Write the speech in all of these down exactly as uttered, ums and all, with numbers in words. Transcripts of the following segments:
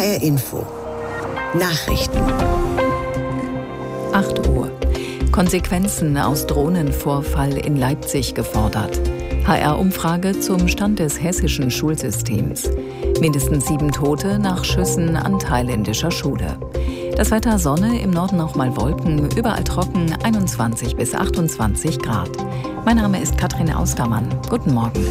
R Info. Nachrichten. acht Uhr. Konsequenzen aus Drohnenvorfall in Leipzig gefordert. H R-Umfrage zum Stand des hessischen Schulsystems. Mindestens sieben Tote nach Schüssen an thailändischer Schule. Das Wetter: Sonne, im Norden auch mal Wolken, überall trocken, einundzwanzig bis achtundzwanzig Grad. Mein Name ist Katrin Austermann. Guten Morgen.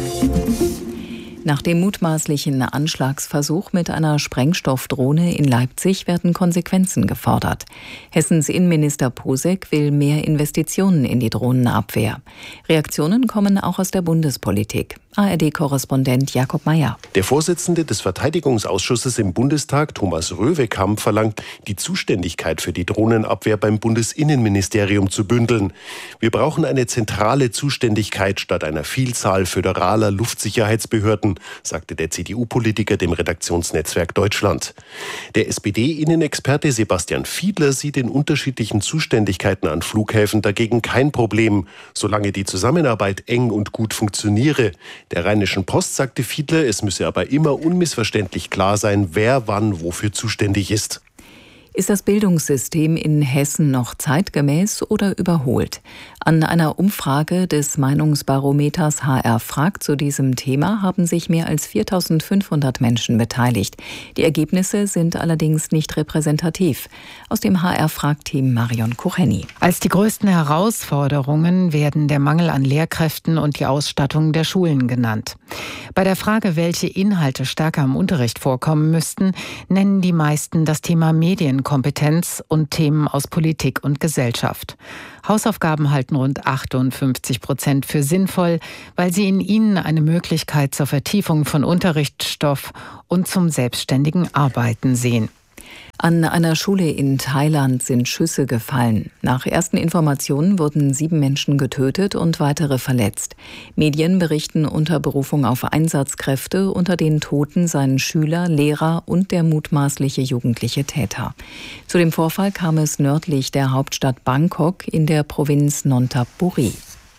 Nach dem mutmaßlichen Anschlagsversuch mit einer Sprengstoffdrohne in Leipzig werden Konsequenzen gefordert. Hessens Innenminister Posek will mehr Investitionen in die Drohnenabwehr. Reaktionen kommen auch aus der Bundespolitik. A R D-Korrespondent Jakob Mayer. Der Vorsitzende des Verteidigungsausschusses im Bundestag, Thomas Röwekamp, verlangt, die Zuständigkeit für die Drohnenabwehr beim Bundesinnenministerium zu bündeln. Wir brauchen eine zentrale Zuständigkeit statt einer Vielzahl föderaler Luftsicherheitsbehörden, sagte der C D U-Politiker dem Redaktionsnetzwerk Deutschland. Der S P D-Innenexperte Sebastian Fiedler sieht in unterschiedlichen Zuständigkeiten an Flughäfen dagegen kein Problem, solange die Zusammenarbeit eng und gut funktioniere. Der Rheinischen Post sagte Fiedler, es müsse aber immer unmissverständlich klar sein, wer wann wofür zuständig ist. Ist das Bildungssystem in Hessen noch zeitgemäß oder überholt? An einer Umfrage des Meinungsbarometers H R fragt zu diesem Thema haben sich mehr als viertausendfünfhundert Menschen beteiligt. Die Ergebnisse sind allerdings nicht repräsentativ. Aus dem H R-Fragteam Marion Kucheni. Als die größten Herausforderungen werden der Mangel an Lehrkräften und die Ausstattung der Schulen genannt. Bei der Frage, welche Inhalte stärker im Unterricht vorkommen müssten, nennen die meisten das Thema Medienkompetenz und Themen aus Politik und Gesellschaft. Hausaufgaben halten rund achtundfünfzig Prozent für sinnvoll, weil sie in ihnen eine Möglichkeit zur Vertiefung von Unterrichtsstoff und zum selbstständigen Arbeiten sehen. An einer Schule in Thailand sind Schüsse gefallen. Nach ersten Informationen wurden sieben Menschen getötet und weitere verletzt. Medien berichten unter Berufung auf Einsatzkräfte. Unter den Toten seien Schüler, Lehrer und der mutmaßliche jugendliche Täter. Zu dem Vorfall kam es nördlich der Hauptstadt Bangkok in der Provinz Nonthaburi.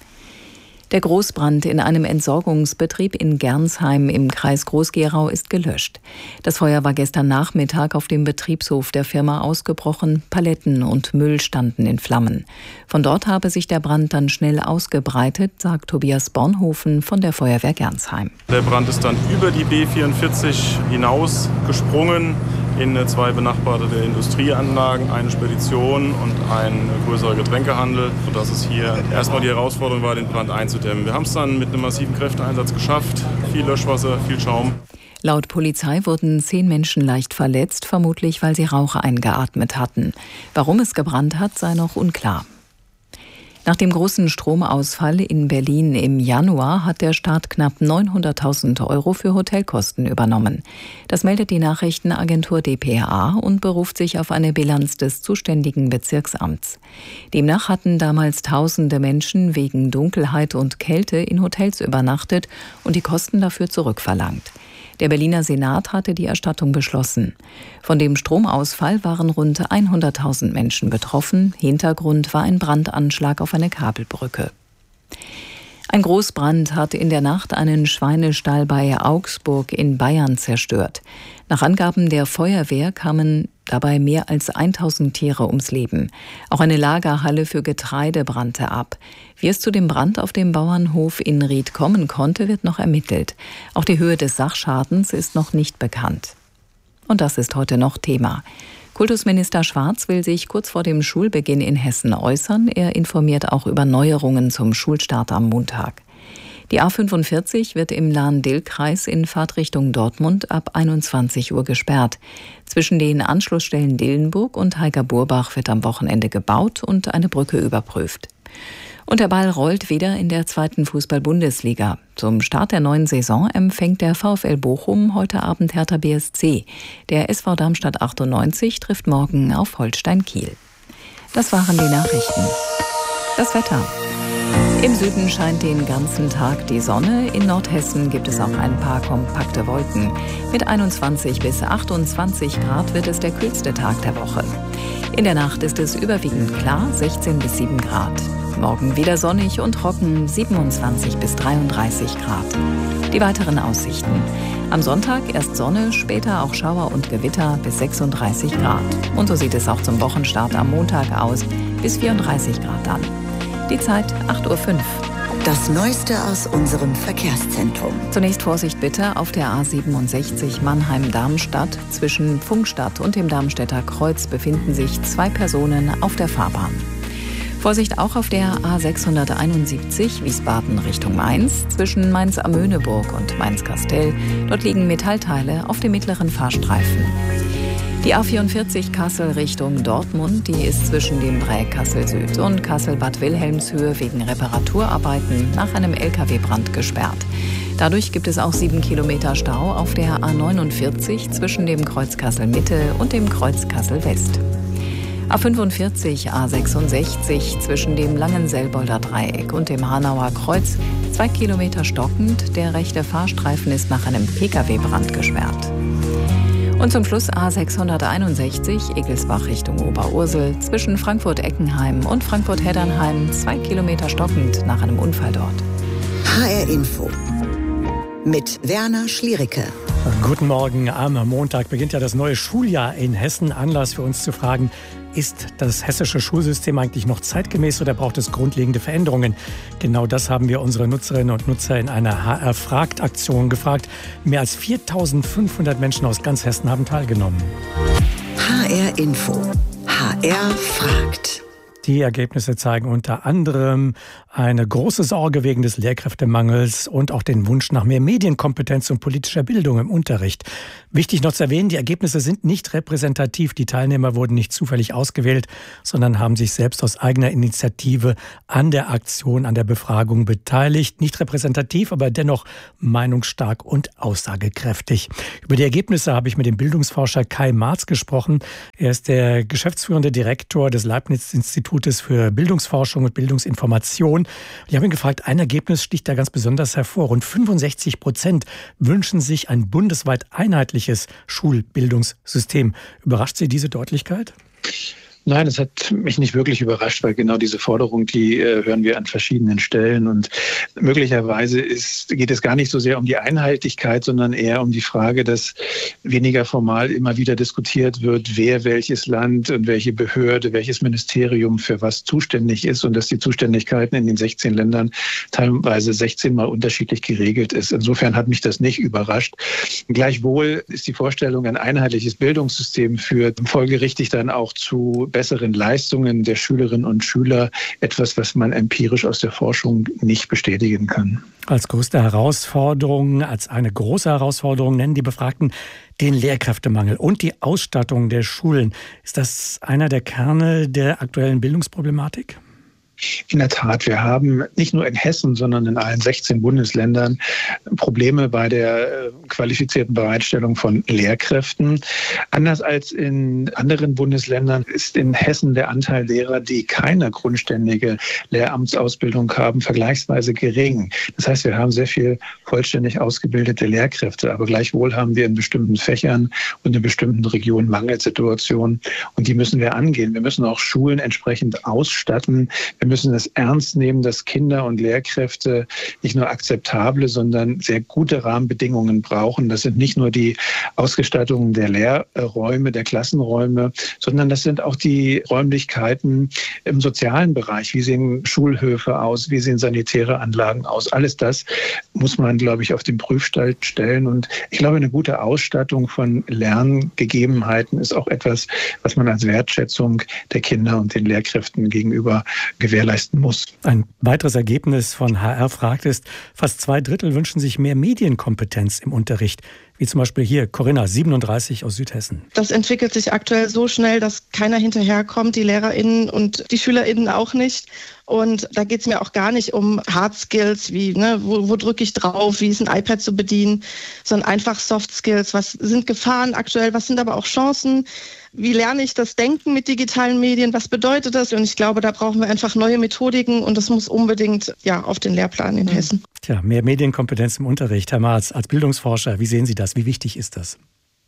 Der Großbrand in einem Entsorgungsbetrieb in Gernsheim im Kreis Groß-Gerau ist gelöscht. Das Feuer war gestern Nachmittag auf dem Betriebshof der Firma ausgebrochen. Paletten und Müll standen in Flammen. Von dort habe sich der Brand dann schnell ausgebreitet, sagt Tobias Bornhofen von der Feuerwehr Gernsheim. Der Brand ist dann über die B vierundvierzig hinaus gesprungen in zwei benachbarte Industrieanlagen, eine Spedition und ein größerer Getränkehandel, sodass es hier erstmal die Herausforderung war, den Brand einzudämmen. Wir haben es dann mit einem massiven Kräfteeinsatz geschafft. Viel Löschwasser, viel Schaum. Laut Polizei wurden zehn Menschen leicht verletzt, vermutlich weil sie Rauch eingeatmet hatten. Warum es gebrannt hat, sei noch unklar. Nach dem großen Stromausfall in Berlin im Januar hat der Staat knapp neunhunderttausend Euro für Hotelkosten übernommen. Das meldet die Nachrichtenagentur d p a und beruft sich auf eine Bilanz des zuständigen Bezirksamts. Demnach hatten damals tausende Menschen wegen Dunkelheit und Kälte in Hotels übernachtet und die Kosten dafür zurückverlangt. Der Berliner Senat hatte die Erstattung beschlossen. Von dem Stromausfall waren rund hunderttausend Menschen betroffen. Hintergrund war ein Brandanschlag auf eine Kabelbrücke. Ein Großbrand hat in der Nacht einen Schweinestall bei Augsburg in Bayern zerstört. Nach Angaben der Feuerwehr kamen dabei mehr als tausend Tiere ums Leben. Auch eine Lagerhalle für Getreide brannte ab. Wie es zu dem Brand auf dem Bauernhof in Ried kommen konnte, wird noch ermittelt. Auch die Höhe des Sachschadens ist noch nicht bekannt. Und das ist heute noch Thema. Kultusminister Schwarz will sich kurz vor dem Schulbeginn in Hessen äußern. Er informiert auch über Neuerungen zum Schulstart am Montag. Die A fünfundvierzig wird im Lahn-Dill-Kreis in Fahrtrichtung Dortmund ab einundzwanzig Uhr gesperrt. Zwischen den Anschlussstellen Dillenburg und Heiger-Burbach wird am Wochenende gebaut und eine Brücke überprüft. Und der Ball rollt wieder in der zweiten Fußball-Bundesliga. Zum Start der neuen Saison empfängt der VfL Bochum heute Abend Hertha B S C. Der S V Darmstadt achtundneunzig trifft morgen auf Holstein Kiel. Das waren die Nachrichten. Das Wetter. Im Süden scheint den ganzen Tag die Sonne. In Nordhessen gibt es auch ein paar kompakte Wolken. Mit einundzwanzig bis achtundzwanzig Grad wird es der kühlste Tag der Woche. In der Nacht ist es überwiegend klar, sechzehn bis sieben Grad. Morgen wieder sonnig und trocken, siebenundzwanzig bis dreiunddreißig Grad. Die weiteren Aussichten. Am Sonntag erst Sonne, später auch Schauer und Gewitter bis sechsunddreißig Grad. Und so sieht es auch zum Wochenstart am Montag aus, bis vierunddreißig Grad dann. Die Zeit acht Uhr fünf. Das Neueste aus unserem Verkehrszentrum. Zunächst Vorsicht bitte auf der A siebenundsechzig Mannheim-Darmstadt. Zwischen Pfungstadt und dem Darmstädter Kreuz befinden sich zwei Personen auf der Fahrbahn. Vorsicht auch auf der A sechshunderteinundsiebzig Wiesbaden Richtung Mainz. Zwischen Mainz-Amöneburg und Mainz-Kastell. Dort liegen Metallteile auf dem mittleren Fahrstreifen. Die A vierundvierzig Kassel Richtung Dortmund, die ist zwischen dem Dreieck Kassel Süd und Kassel-Bad Wilhelmshöhe wegen Reparaturarbeiten nach einem L K W-Brand gesperrt. Dadurch gibt es auch sieben Kilometer Stau auf der A neunundvierzig zwischen dem Kreuz Kassel Mitte und dem Kreuz Kassel West. A fünfundvierzig A sechsundsechzig zwischen dem Langenselbolder Dreieck und dem Hanauer Kreuz, zwei Kilometer stockend. Der rechte Fahrstreifen ist nach einem P K W-Brand gesperrt. Und zum Schluss A sechshunderteinundsechzig Egelsbach Richtung Oberursel zwischen Frankfurt-Eckenheim und Frankfurt-Heddernheim, zwei Kilometer stockend nach einem Unfall dort. H R Info mit Werner Schliericke. Guten Morgen. Am Montag beginnt ja das neue Schuljahr in Hessen. Anlass für uns zu fragen, ist das hessische Schulsystem eigentlich noch zeitgemäß oder braucht es grundlegende Veränderungen? Genau das haben wir unsere Nutzerinnen und Nutzer in einer H R-Fragt-Aktion gefragt. Mehr als viertausendfünfhundert Menschen aus ganz Hessen haben teilgenommen. H R Info. H R fragt. Die Ergebnisse zeigen unter anderem eine große Sorge wegen des Lehrkräftemangels und auch den Wunsch nach mehr Medienkompetenz und politischer Bildung im Unterricht. Wichtig noch zu erwähnen, die Ergebnisse sind nicht repräsentativ. Die Teilnehmer wurden nicht zufällig ausgewählt, sondern haben sich selbst aus eigener Initiative an der Aktion, an der Befragung beteiligt. Nicht repräsentativ, aber dennoch meinungsstark und aussagekräftig. Über die Ergebnisse habe ich mit dem Bildungsforscher Kai Marz gesprochen. Er ist der geschäftsführende Direktor des Leibniz-Institutes für Bildungsforschung und Bildungsinformation. Ich habe ihn gefragt, ein Ergebnis sticht da ganz besonders hervor. Rund fünfundsechzig Prozent wünschen sich ein bundesweit einheitliches Schulbildungssystem. Überrascht Sie diese Deutlichkeit? Nein, es hat mich nicht wirklich überrascht, weil genau diese Forderung, die äh, hören wir an verschiedenen Stellen. Und möglicherweise ist, geht es gar nicht so sehr um die Einheitlichkeit, sondern eher um die Frage, dass weniger formal immer wieder diskutiert wird, wer welches Land und welche Behörde, welches Ministerium für was zuständig ist und dass die Zuständigkeiten in den sechzehn Ländern teilweise sechzehn Mal unterschiedlich geregelt ist. Insofern hat mich das nicht überrascht. Gleichwohl ist die Vorstellung, ein einheitliches Bildungssystem führt folgerichtig dann auch zu besseren Leistungen der Schülerinnen und Schüler, etwas, was man empirisch aus der Forschung nicht bestätigen kann. Als größte Herausforderung, als eine große Herausforderung nennen die Befragten den Lehrkräftemangel und die Ausstattung der Schulen. Ist das einer der Kerne der aktuellen Bildungsproblematik? In der Tat, wir haben nicht nur in Hessen, sondern in allen sechzehn Bundesländern Probleme bei der qualifizierten Bereitstellung von Lehrkräften. Anders als in anderen Bundesländern ist in Hessen der Anteil Lehrer, die keine grundständige Lehramtsausbildung haben, vergleichsweise gering. Das heißt, wir haben sehr viel vollständig ausgebildete Lehrkräfte, aber gleichwohl haben wir in bestimmten Fächern und in bestimmten Regionen Mangelsituationen und die müssen wir angehen. Wir müssen auch Schulen entsprechend ausstatten. Wir müssen es ernst nehmen, dass Kinder und Lehrkräfte nicht nur akzeptable, sondern sehr gute Rahmenbedingungen brauchen. Das sind nicht nur die Ausgestattungen der Lehrräume, der Klassenräume, sondern das sind auch die Räumlichkeiten im sozialen Bereich. Wie sehen Schulhöfe aus? Wie sehen sanitäre Anlagen aus? Alles das muss man, glaube ich, auf den Prüfstand stellen. Und ich glaube, eine gute Ausstattung von Lerngegebenheiten ist auch etwas, was man als Wertschätzung der Kinder und den Lehrkräften gegenüber gewährleisten muss. Ein weiteres Ergebnis von H R fragt ist, fast zwei Drittel wünschen sich mehr Medienkompetenz im Unterricht. Wie zum Beispiel hier Corinna, siebenunddreißig aus Südhessen. Das entwickelt sich aktuell so schnell, dass keiner hinterherkommt, die LehrerInnen und die SchülerInnen auch nicht. Und da geht es mir auch gar nicht um Hard Skills, wie ne, wo, wo drücke ich drauf, wie ist ein iPad zu bedienen, sondern einfach Soft Skills. Was sind Gefahren aktuell, was sind aber auch Chancen? Wie lerne ich das Denken mit digitalen Medien? Was bedeutet das? Und ich glaube, da brauchen wir einfach neue Methodiken und das muss unbedingt ja auf den Lehrplan in Hessen. Tja, mehr Medienkompetenz im Unterricht. Herr Marz, als Bildungsforscher, wie sehen Sie das? Wie wichtig ist das?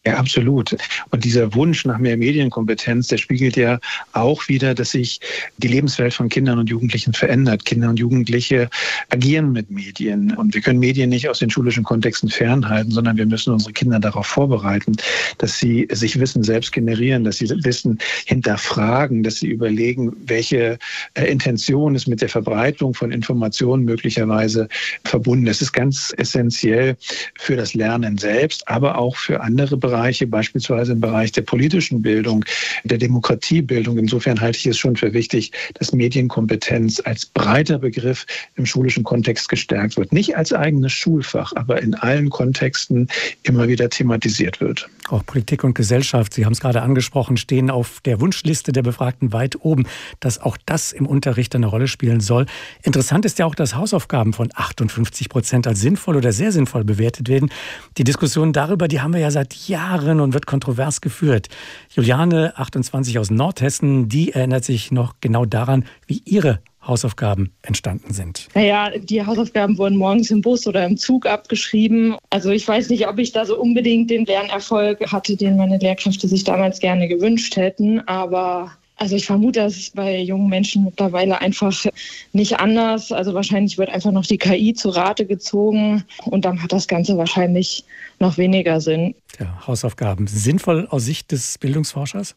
Ja, absolut. Und dieser Wunsch nach mehr Medienkompetenz, der spiegelt ja auch wieder, dass sich die Lebenswelt von Kindern und Jugendlichen verändert. Kinder und Jugendliche agieren mit Medien. Und wir können Medien nicht aus den schulischen Kontexten fernhalten, sondern wir müssen unsere Kinder darauf vorbereiten, dass sie sich Wissen selbst generieren, dass sie Wissen hinterfragen, dass sie überlegen, welche Intention ist mit der Verbreitung von Informationen möglicherweise verbunden. Das ist ganz essentiell für das Lernen selbst, aber auch für andere Bereiche. Bereiche, beispielsweise im Bereich der politischen Bildung, der Demokratiebildung. Insofern halte ich es schon für wichtig, dass Medienkompetenz als breiter Begriff im schulischen Kontext gestärkt wird. Nicht als eigenes Schulfach, aber in allen Kontexten immer wieder thematisiert wird. Auch Politik und Gesellschaft, Sie haben es gerade angesprochen, stehen auf der Wunschliste der Befragten weit oben, dass auch das im Unterricht eine Rolle spielen soll. Interessant ist ja auch, dass Hausaufgaben von achtundfünfzig Prozent als sinnvoll oder sehr sinnvoll bewertet werden. Die Diskussion darüber, die haben wir ja seit Jahren und wird kontrovers geführt. Juliane, achtundzwanzig aus Nordhessen, die erinnert sich noch genau daran, wie ihre Hausaufgaben entstanden sind. Naja, die Hausaufgaben wurden morgens im Bus oder im Zug abgeschrieben. Also ich weiß nicht, ob ich da so unbedingt den Lernerfolg hatte, den meine Lehrkräfte sich damals gerne gewünscht hätten. Aber also ich vermute, das ist bei jungen Menschen mittlerweile einfach nicht anders. Also wahrscheinlich wird einfach noch die K I zu Rate gezogen und dann hat das Ganze wahrscheinlich noch weniger Sinn. Ja, Hausaufgaben sinnvoll aus Sicht des Bildungsforschers?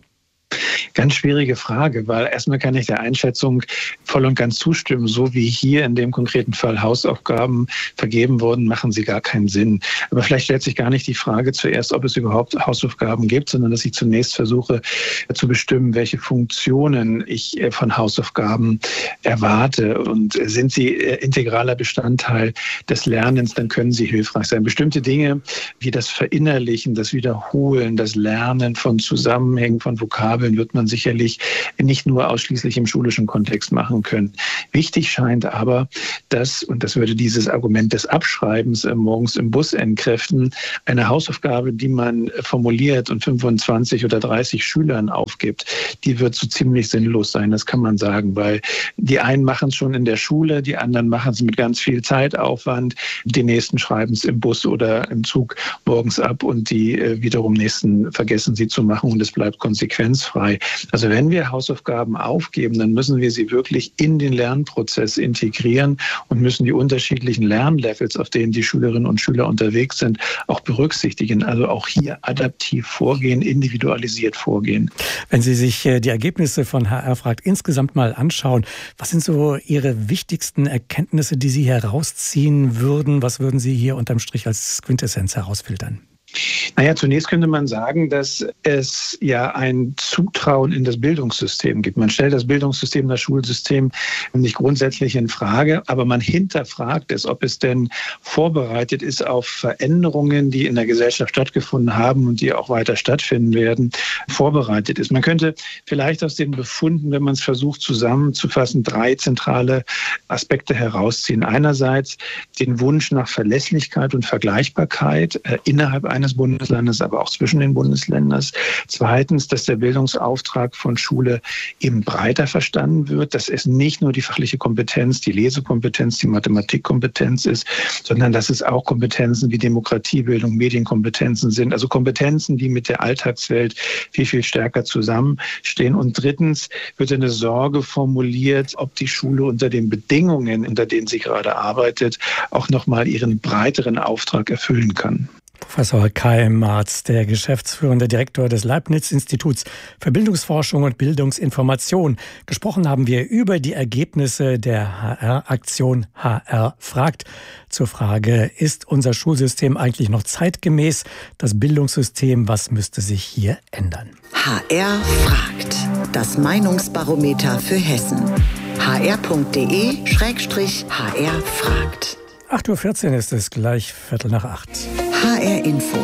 Ganz schwierige Frage, weil erstmal kann ich der Einschätzung voll und ganz zustimmen. So wie hier in dem konkreten Fall Hausaufgaben vergeben wurden, machen sie gar keinen Sinn. Aber vielleicht stellt sich gar nicht die Frage zuerst, ob es überhaupt Hausaufgaben gibt, sondern dass ich zunächst versuche zu bestimmen, welche Funktionen ich von Hausaufgaben erwarte. Und sind sie integraler Bestandteil des Lernens, dann können sie hilfreich sein. Bestimmte Dinge wie das Verinnerlichen, das Wiederholen, das Lernen von Zusammenhängen, von Vokabeln wird man sicherlich nicht nur ausschließlich im schulischen Kontext machen können. Wichtig scheint aber, dass, und das würde dieses Argument des Abschreibens morgens im Bus entkräften, eine Hausaufgabe, die man formuliert und fünfundzwanzig oder dreißig Schülern aufgibt, die wird so ziemlich sinnlos sein, das kann man sagen, weil die einen machen es schon in der Schule, die anderen machen es mit ganz viel Zeitaufwand, die nächsten schreiben es im Bus oder im Zug morgens ab und die wiederum nächsten vergessen sie zu machen und es bleibt konsequenzfrei. Also wenn wir Hausaufgaben aufgeben, dann müssen wir sie wirklich in den Lernprozess integrieren und müssen die unterschiedlichen Lernlevels, auf denen die Schülerinnen und Schüler unterwegs sind, auch berücksichtigen. Also auch hier adaptiv vorgehen, individualisiert vorgehen. Wenn Sie sich die Ergebnisse von H R fragt insgesamt mal anschauen, was sind so Ihre wichtigsten Erkenntnisse, die Sie herausziehen würden? Was würden Sie hier unterm Strich als Quintessenz herausfiltern? Naja, zunächst könnte man sagen, dass es ja ein Zutrauen in das Bildungssystem gibt. Man stellt das Bildungssystem, das Schulsystem nicht grundsätzlich in Frage, aber man hinterfragt es, ob es denn vorbereitet ist auf Veränderungen, die in der Gesellschaft stattgefunden haben und die auch weiter stattfinden werden, vorbereitet ist. Man könnte vielleicht aus den Befunden, wenn man es versucht zusammenzufassen, drei zentrale Aspekte herausziehen. Einerseits den Wunsch nach Verlässlichkeit und Vergleichbarkeit äh, innerhalb eines Bundeslandes, aber auch zwischen den Bundesländern. Zweitens, dass der Bildungsauftrag von Schule eben breiter verstanden wird, dass es nicht nur die fachliche Kompetenz, die Lesekompetenz, die Mathematikkompetenz ist, sondern dass es auch Kompetenzen wie Demokratiebildung, Medienkompetenzen sind, also Kompetenzen, die mit der Alltagswelt viel, viel stärker zusammenstehen. Und drittens wird eine Sorge formuliert, ob die Schule unter den Bedingungen, unter denen sie gerade arbeitet, auch nochmal ihren breiteren Auftrag erfüllen kann. Professor Kai M. Marz, der geschäftsführende Direktor des Leibniz-Instituts für Bildungsforschung und Bildungsinformation. Gesprochen haben wir über die Ergebnisse der H R-Aktion H R fragt. Zur Frage, ist unser Schulsystem eigentlich noch zeitgemäß? Das Bildungssystem, was müsste sich hier ändern? H R fragt. Das Meinungsbarometer für Hessen. h r punkt d e schrägstrich h r fragt. acht Uhr vierzehn ist es, gleich Viertel nach acht. H R Info.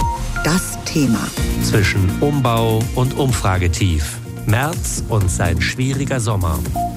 Das Thema. Zwischen Umbau und Umfragetief. März und sein schwieriger Sommer.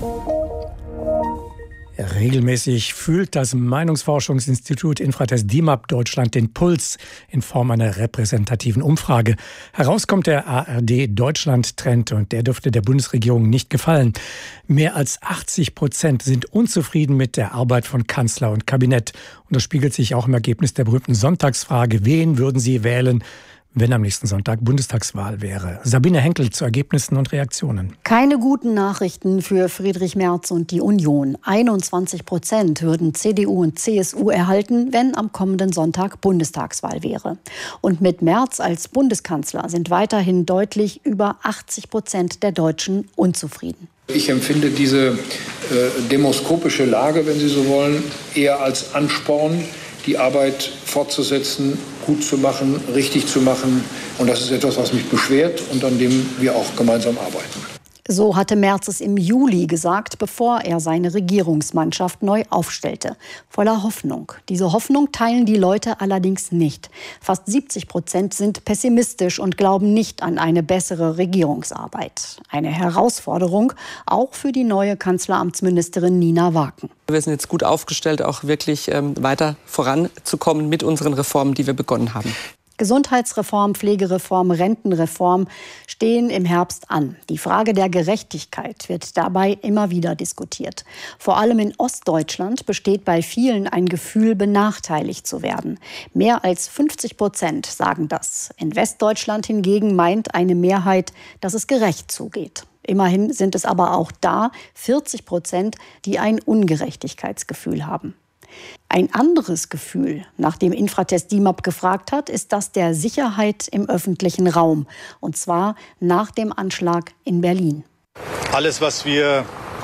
Ja, regelmäßig fühlt das Meinungsforschungsinstitut Infratest D I M A P Deutschland den Puls in Form einer repräsentativen Umfrage. Heraus kommt der A R D Deutschland-Trend und der dürfte der Bundesregierung nicht gefallen. Mehr als achtzig Prozent sind unzufrieden mit der Arbeit von Kanzler und Kabinett. Und das spiegelt sich auch im Ergebnis der berühmten Sonntagsfrage. Wen würden Sie wählen, wenn am nächsten Sonntag Bundestagswahl wäre. Sabine Henkel zu Ergebnissen und Reaktionen. Keine guten Nachrichten für Friedrich Merz und die Union. einundzwanzig Prozent würden C D U und C S U erhalten, wenn am kommenden Sonntag Bundestagswahl wäre. Und mit Merz als Bundeskanzler sind weiterhin deutlich über achtzig Prozent der Deutschen unzufrieden. Ich empfinde diese äh, demoskopische Lage, wenn Sie so wollen, eher als Ansporn, die Arbeit fortzusetzen, gut zu machen, richtig zu machen. Und das ist etwas, was mich beschwert und an dem wir auch gemeinsam arbeiten. So hatte Merz es im Juli gesagt, bevor er seine Regierungsmannschaft neu aufstellte. Voller Hoffnung. Diese Hoffnung teilen die Leute allerdings nicht. Fast siebzig Prozent sind pessimistisch und glauben nicht an eine bessere Regierungsarbeit. Eine Herausforderung auch für die neue Kanzleramtsministerin Nina Waken. Wir sind jetzt gut aufgestellt, auch wirklich ähm, weiter voranzukommen mit unseren Reformen, die wir begonnen haben. Gesundheitsreform, Pflegereform, Rentenreform stehen im Herbst an. Die Frage der Gerechtigkeit wird dabei immer wieder diskutiert. Vor allem in Ostdeutschland besteht bei vielen ein Gefühl, benachteiligt zu werden. Mehr als fünfzig Prozent sagen das. In Westdeutschland hingegen meint eine Mehrheit, dass es gerecht zugeht. Immerhin sind es aber auch da vierzig Prozent, die ein Ungerechtigkeitsgefühl haben. Ein anderes Gefühl, nach dem Infratest D I M A P gefragt hat, ist das der Sicherheit im öffentlichen Raum. Und zwar nach dem Anschlag in Berlin. Alles, was wir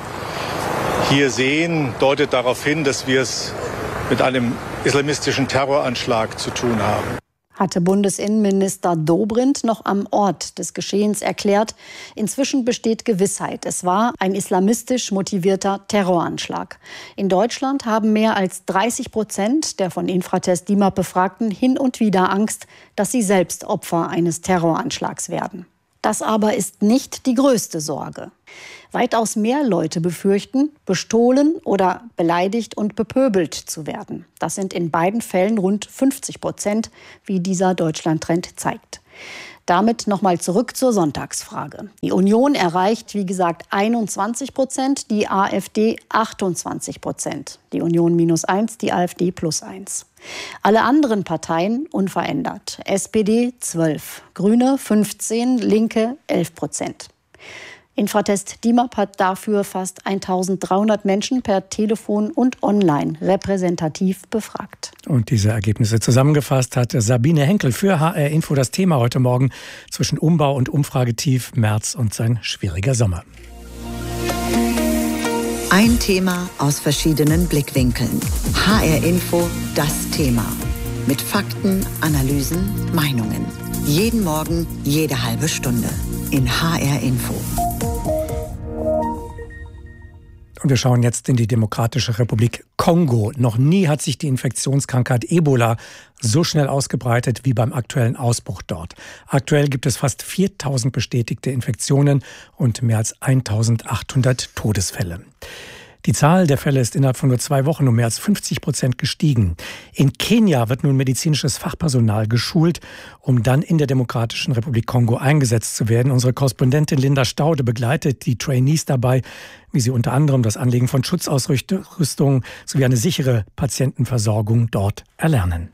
hier sehen, deutet darauf hin, dass wir es mit einem islamistischen Terroranschlag zu tun haben. Hatte Bundesinnenminister Dobrindt noch am Ort des Geschehens erklärt. Inzwischen besteht Gewissheit. Es war ein islamistisch motivierter Terroranschlag. In Deutschland haben mehr als dreißig Prozent der von Infratest D I M A P Befragten hin und wieder Angst, dass sie selbst Opfer eines Terroranschlags werden. Das aber ist nicht die größte Sorge. Weitaus mehr Leute befürchten, bestohlen oder beleidigt und bepöbelt zu werden. Das sind in beiden Fällen rund fünfzig Prozent, wie dieser Deutschland-Trend zeigt. Damit nochmal zurück zur Sonntagsfrage. Die Union erreicht, wie gesagt, einundzwanzig Prozent, die AfD achtundzwanzig Prozent. Die Union minus eins, die AfD plus eins. Alle anderen Parteien unverändert. S P D zwölf, Grüne fünfzehn, Linke elf Prozent. Infratest D I M A P hat dafür fast eintausenddreihundert Menschen per Telefon und online repräsentativ befragt. Und diese Ergebnisse zusammengefasst hat Sabine Henkel für H R Info. Das Thema heute Morgen zwischen Umbau und Umfragetief, Merz und sein schwieriger Sommer. Ein Thema aus verschiedenen Blickwinkeln. H R Info, das Thema. Mit Fakten, Analysen, Meinungen. Jeden Morgen, jede halbe Stunde. In H R Info. Und wir schauen jetzt in die Demokratische Republik Kongo. Noch nie hat sich die Infektionskrankheit Ebola so schnell ausgebreitet wie beim aktuellen Ausbruch dort. Aktuell gibt es fast viertausend bestätigte Infektionen und mehr als eintausendachthundert Todesfälle. Die Zahl der Fälle ist innerhalb von nur zwei Wochen um mehr als fünfzig Prozent gestiegen. In Kenia wird nun medizinisches Fachpersonal geschult, um dann in der Demokratischen Republik Kongo eingesetzt zu werden. Unsere Korrespondentin Linda Staude begleitet die Trainees dabei, wie sie unter anderem das Anlegen von Schutzausrüstung sowie eine sichere Patientenversorgung dort erlernen.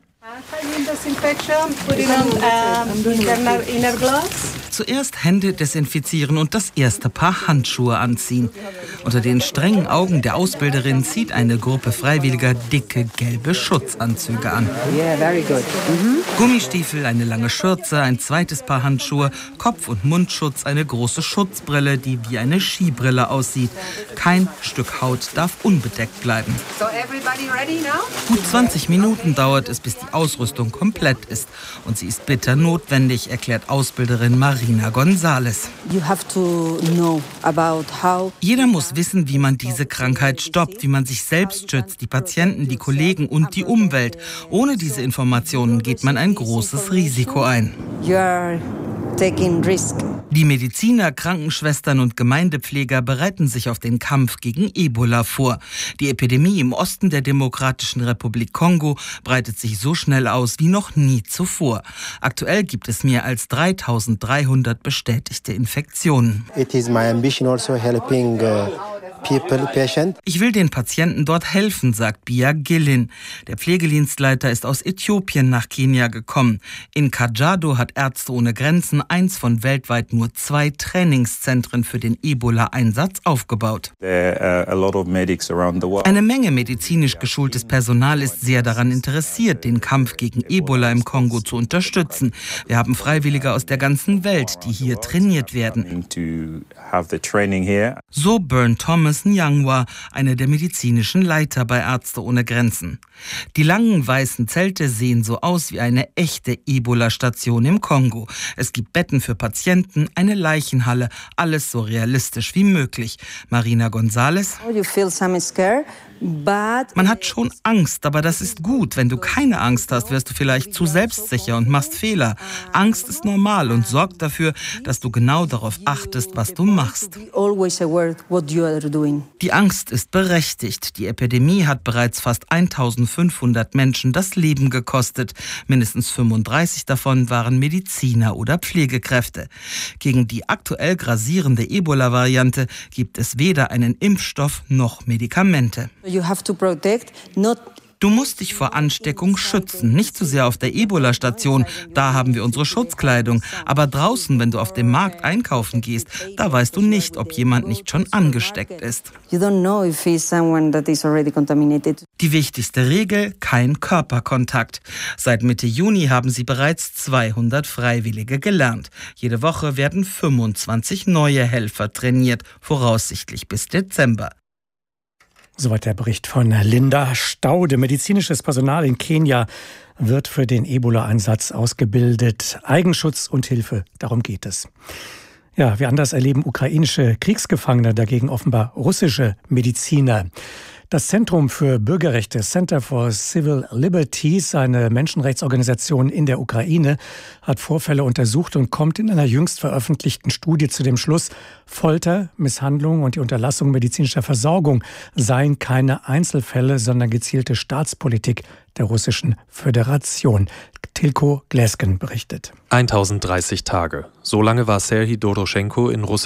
Zuerst Hände desinfizieren und das erste Paar Handschuhe anziehen. Unter den strengen Augen der Ausbilderin zieht eine Gruppe Freiwilliger dicke gelbe Schutzanzüge an. Yeah, very good. Mhm. Gummistiefel, eine lange Schürze, ein zweites Paar Handschuhe, Kopf- und Mundschutz, eine große Schutzbrille, die wie eine Skibrille aussieht. Kein Stück Haut darf unbedeckt bleiben. So everybody ready now? Gut zwanzig Minuten dauert es, bis die Ausrüstung komplett ist. Und sie ist bitter notwendig, erklärt Ausbilderin Marina González. You have to know about how Jeder muss wissen, wie man diese Krankheit stoppt, wie man sich selbst schützt, die Patienten, die Kollegen und die Umwelt. Ohne diese Informationen geht man ein großes Risiko ein. you are taking risk. Die Mediziner, Krankenschwestern und Gemeindepfleger bereiten sich auf den Kampf gegen Ebola vor. Die Epidemie im Osten der Demokratischen Republik Kongo breitet sich so schnell aus wie noch nie zuvor. Aktuell gibt es mehr als dreitausenddreihundert bestätigte Infektionen. It is my ambition also helping uh Ich will den Patienten dort helfen, sagt Bia Gillin. Der Pflegedienstleiter ist aus Äthiopien nach Kenia gekommen. In Kajiado hat Ärzte ohne Grenzen eins von weltweit nur zwei Trainingszentren für den Ebola-Einsatz aufgebaut. Eine Menge medizinisch geschultes Personal ist sehr daran interessiert, den Kampf gegen Ebola im Kongo zu unterstützen. Wir haben Freiwillige aus der ganzen Welt, die hier trainiert werden. So Bern Thomas Nyangwa, einer der medizinischen Leiter bei Ärzte ohne Grenzen. Die langen weißen Zelte sehen so aus wie eine echte Ebola-Station im Kongo. Es gibt Betten für Patienten, eine Leichenhalle, alles so realistisch wie möglich. Marina González. Man hat schon Angst, aber das ist gut. Wenn du keine Angst hast, wirst du vielleicht zu selbstsicher und machst Fehler. Angst ist normal und sorgt dafür, dass du genau darauf achtest, was du machst. Die Angst ist berechtigt. Die Epidemie hat bereits fast eintausendfünfhundert Menschen das Leben gekostet. Mindestens fünfunddreißig davon waren Mediziner oder Pflegekräfte. Gegen die aktuell grassierende Ebola-Variante gibt es weder einen Impfstoff noch Medikamente. Du musst dich vor Ansteckung schützen, nicht zu sehr auf der Ebola-Station, da haben wir unsere Schutzkleidung. Aber draußen, wenn du auf dem Markt einkaufen gehst, da weißt du nicht, ob jemand nicht schon angesteckt ist. Die wichtigste Regel, kein Körperkontakt. Seit Mitte Juni haben sie bereits zweihundert Freiwillige gelernt. Jede Woche werden fünfundzwanzig neue Helfer trainiert, voraussichtlich bis Dezember. Soweit der Bericht von Linda Staude. Medizinisches Personal in Kenia wird für den Ebola-Einsatz ausgebildet. Eigenschutz und Hilfe, darum geht es. Ja, wie anders erleben ukrainische Kriegsgefangene dagegen offenbar russische Mediziner. Das Zentrum für Bürgerrechte, Center for Civil Liberties, eine Menschenrechtsorganisation in der Ukraine, hat Vorfälle untersucht und kommt in einer jüngst veröffentlichten Studie zu dem Schluss, Folter, Misshandlung und die Unterlassung medizinischer Versorgung seien keine Einzelfälle, sondern gezielte Staatspolitik der Russischen Föderation. Tilko Gläsken berichtet. tausenddreißig Tage. So lange war Serhij Doroschenko in Russland